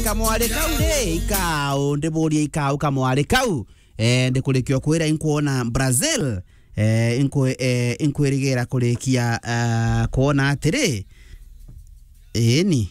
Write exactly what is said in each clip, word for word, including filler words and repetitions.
kamwale kau de ikao ndiburi ikao kamwale kau eh ndikulikio kwira inkuona Brazil eh inku eh inkwirigera kulikia uh, kuona atiri eni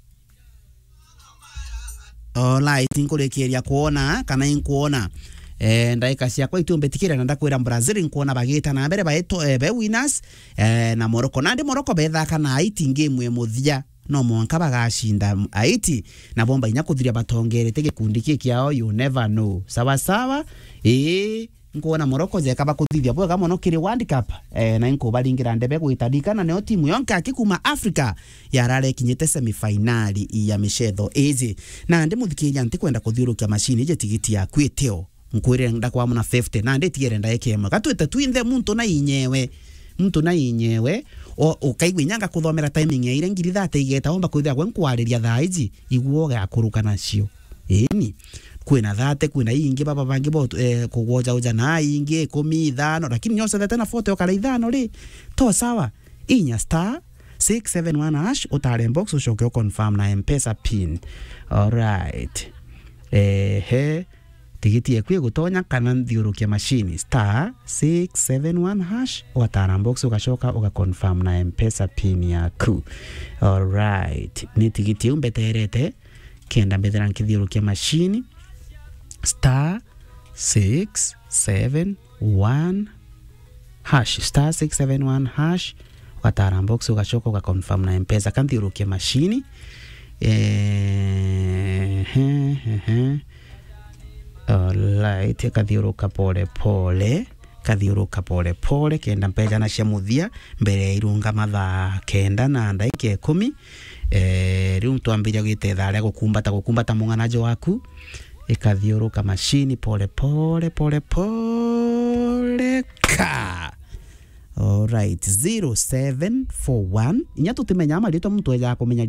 alright inkulikiria kuona kana inkuona eh ndaika cia kwa itumbetikira na ndakwira Brazil inkuona bagita na mbere baeto eh, be winners eh na Morocco na ndi Morocco bethaka na Haiti game emuthia no mwanka bagashinda Haiti na bomba inya kuthiria batongerete gikundi kiao you never know sawa sawa eh nkuona Morocco zeka bakuthithia bwa kama no kiri World Cup eh na inko balingira ndebe kuitadikana ne timu yonka akikuma Africa yarare kinyete semi finali ya mishetho ezi na ndi muthikiria nti kwenda kuthiurukia machine je tigiti ya kwiteo nkwire ndakwa muna fifty na ndi tigere ndaekema katwete twinde muntu na inyewe muntu na inyewe o ukaigwa nyanga kuthomera timing ya ile ngiri thate igeta omba kwithia gwe nkwariria thaizi iguo ga kuruka nacio eni kwina thate kwina ingi baba bangi bo eh, kugoja uja na ingi kumi ithano lakini nyose tena forty okala ithano ri to sawa inya star six seven one hash utare box ushoke confirm na M-Pesa pin. Alright eh he tigiti ekwe gutonya kana thiurukia machine star six seven one hash watara box ugashoka uga confirm na M-Pesa pin yaku. Alright ni tigiti umbeterete kenda mbethera nkithiurukia machine star six seven one hash star six seven one hash watara box ugashoka uga confirm na M-Pesa kanthiurukia machine eh he he alright kathiuruka pole pole kathiuruka pole pole kenda mpeja na shamuthia mbere irunga mathaa kenda na ndaike kumi eh riu twambiria gitethare gukumbata gukumbata munganajo waku ikathiuruka machine pole pole pole pole ka. Alright zero seven four one inya tutimenya marito mtu eja kumenya